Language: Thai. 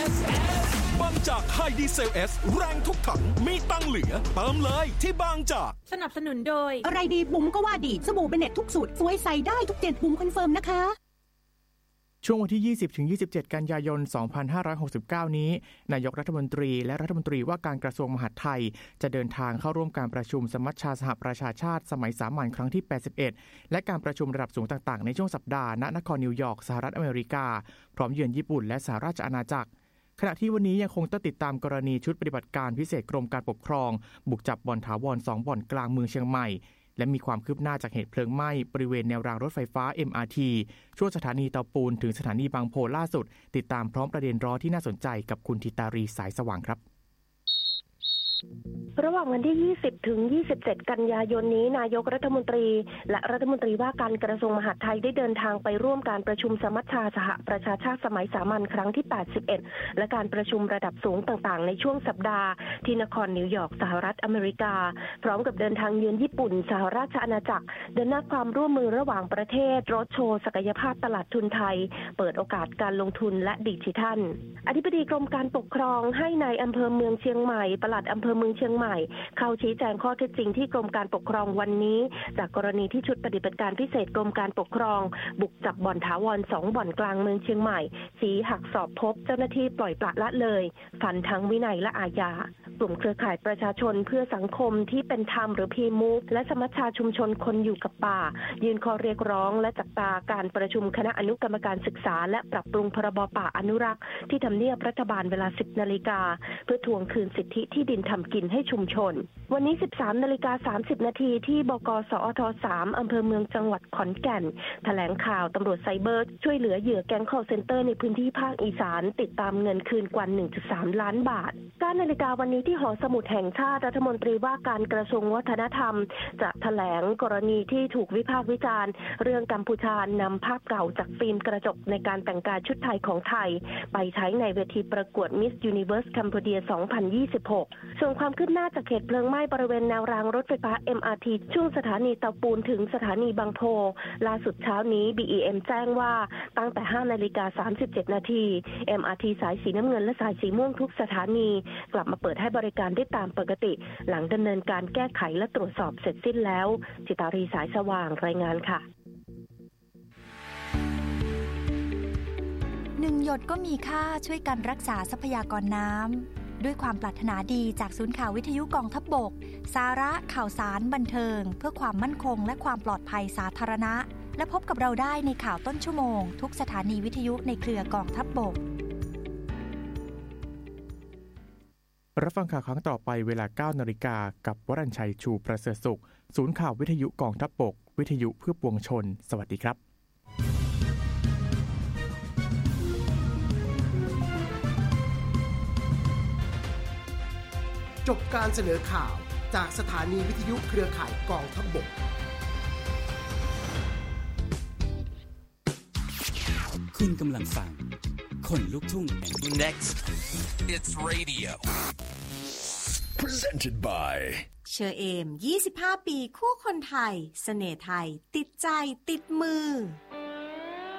บางจากไฮดีเซล S แรงทุกถังมีตังเหลือเติมเลยที่บางจากสนับสนุนโดยอะไรดีบุ๋มก็ว่าดีสบู่เบเน็ตทุกสูตรสวยใส่ได้ทุก7บุ๋มคอนเฟิร์มนะคะช่วงวันที่ 20-27 กันยายน 2569 นี้นายกรัฐมนตรีและรัฐมนตรีว่าการกระทรวงมหาดไทยจะเดินทางเข้าร่วมการประชุมสมัชชาสหประชาชาติสมัยสามัญครั้งที่ 81 และการประชุมระดับสูงต่างๆในช่วงสัปดาห์ณนครนิวยอร์กสหรัฐอเมริกาพร้อมเยือนญี่ปุ่นและสหราชอาณาจักรขณะที่วันนี้ยังคงต้องติดตามกรณีชุดปฏิบัติการพิเศษกรมการปกครองบุกจับบ่อนถาวร2บ่อนกลางเมืองเชียงใหม่และมีความคืบหน้าจากเหตุเพลิงไหม้บริเวณแนวรางรถไฟฟ้า MRT ช่วงสถานีเตาปูนถึงสถานีบางโพล่าสุดติดตามพร้อมประเด็นร้อนที่น่าสนใจกับคุณธิตารีสายสว่างครับระหว่างวันที่ 20 ถึง 27 กันยายนนี้นายกรัฐมนตรีและรัฐมนตรีว่าการกระทรวงมหาดไทยได้เดินทางไปร่วมการประชุมสมัชชาสหประชาชาติสมัยสามัญครั้งที่ 81 และการประชุมระดับสูงต่างๆในช่วงสัปดาห์ที่นครนิวยอร์กสหรัฐอเมริกาพร้อมกับเดินทางเยือนญี่ปุ่นสหราชอาณาจักรเดินหน้าความร่วมมือระหว่างประเทศโรดโชว์ศักยภาพตลาดทุนไทยเปิดโอกาสการลงทุนและดิจิทัลอธิบดีกรมการปกครองให้นายอำเภอเมืองเชียงใหม่ปลัดอำเภอเมืองเชียงใหม่เข้าชี้แจงข้อเท็จจริงที่กรมการปกครองวันนี้จากกรณีที่ชุดปฏิบัติการพิเศษกรมการปกครองบุกจับบ่อนถาวร2บ่อนกลางเมืองเชียงใหม่ชี้หักสอบพบเจ้าหน้าที่ปล่อยปละละเลยฝันทั้งวินัยและอาญากลุ่มเครือข่ายประชาชนเพื่อสังคมที่เป็นธรรมหรือพีมูฟและสมัชชาชุมชนคนอยู่กับป่ายื่นข้อเรียกร้องและจับตาการประชุมคณะอนุกรรมการศึกษาและปรับปรุงพรบป่าอนุรักษ์ที่ทำเนียบรัฐบาลเวลา 10 นาฬิกาเพื่อทวงคืนสิทธิที่ดินทำกินให้ชุมชนวันนี้ 13:30 นาทีที่บก.สอท. 3 อำเภอเมืองจังหวัดขอนแก่นแถลงข่าวตำรวจไซเบอร์ช่วยเหลือเหยื่อแก๊ง call center ในพื้นที่ภาคอีสานติดตามเงินคืนกว่า 1.3 ล้านบาท9 นาฬิกาวันนี้ที่หอสมุดแห่งชาติรัฐมนตรีว่าการกระทรวงวัฒนธรรมจะแถลงกรณีที่ถูกวิพากษ์วิจารณ์เรื่องกัมพูชานำภาพเก่าจากฟิล์มกระจกในการแต่งกายชุดไทยของไทยไปใช้ในเวทีประกวด Miss Universe Cambodia 2026 ส่วนความคืบหน้าจากเหตุเพลิงไหม้บริเวณแนวรางรถไฟฟ้า MRT ช่วงสถานีเตาปูนถึงสถานีบางโพล่าสุดเช้านี้ BEM แจ้งว่าตั้งแต่ 5:37 นาที MRT สายสีน้ำเงินและสายสีม่วงทุกสถานีกลับมาเปิดให้บริการได้ตามปกติหลังดำเนินการแก้ไขและตรวจสอบเสร็จสิ้นแล้วจิตารีสายสว่างรายงานค่ะ 1 หยดก็มีค่าช่วยกันรักษาทรัพยากรน้ำด้วยความปรารถนาดีจากศูนย์ข่าววิทยุกองทัพบกสาระข่าวสารบันเทิงเพื่อความมั่นคงและความปลอดภัยสาธารณะและพบกับเราได้ในข่าวต้นชั่วโมงทุกสถานีวิทยุในเครือกองทัพบกรับฟังข่าวครั้งต่อไปเวลา 9 นาฬิกากับวรัญชัยชูประเสริฐสุขศูนย์ข่าววิทยุกองทัพบกวิทยุเพื่อปวงชนสวัสดีครับจบการเสนอข่าวจากสถานีวิทยุเครือข่ายกองทัพบกคุณกำลังฟังคนลุกทุ่ง Next It's Radio Presented by เชอเอม25 ปีคู่คนไทยเสน่ห์ไทยติดใจติดมือ